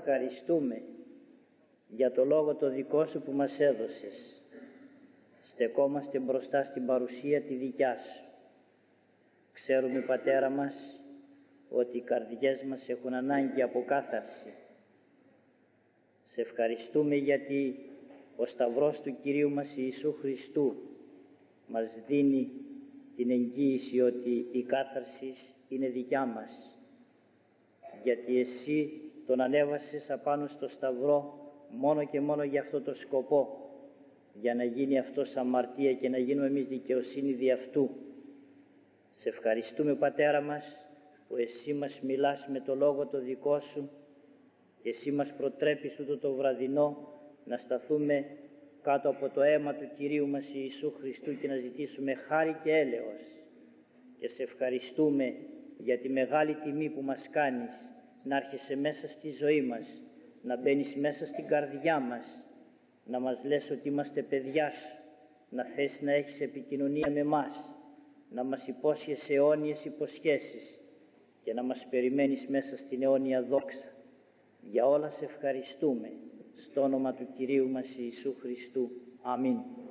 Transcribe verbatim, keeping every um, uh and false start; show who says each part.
Speaker 1: ευχαριστούμε για το λόγο το δικό σου που μας έδωσες. Στεκόμαστε μπροστά στην παρουσία τη δικιά σου. Ξέρουμε, Πατέρα μας, ότι οι καρδιές μας έχουν ανάγκη από κάθαρση. Σε ευχαριστούμε γιατί ο Σταυρός του Κυρίου μας Ιησού Χριστού μας δίνει την εγγύηση ότι η κάθαρση είναι δικιά μας, γιατί εσύ τον ανέβασες απάνω στο Σταυρό μόνο και μόνο για αυτό το σκοπό, για να γίνει αυτός αμαρτία και να γίνουμε εμείς δικαιοσύνη δι' αυτού. Σε ευχαριστούμε, Πατέρα μας, που εσύ μας μιλάς με το λόγο το δικό σου και εσύ μας προτρέπεις τούτο το βραδινό να σταθούμε κάτω από το αίμα του Κυρίου μας Ιησού Χριστού και να ζητήσουμε χάρη και έλεος. Και σε ευχαριστούμε για τη μεγάλη τιμή που μας κάνεις να έρχεσαι μέσα στη ζωή μας, να μπαίνεις μέσα στην καρδιά μας, να μας λες ότι είμαστε παιδιά σου, να θες να έχεις επικοινωνία με μας, να μας υπόσχεσαι αιώνιες υποσχέσεις και να μας περιμένεις μέσα στην αιώνια δόξα. Για όλα σε ευχαριστούμε, στο όνομα του Κυρίου μας Ιησού Χριστού. Αμήν.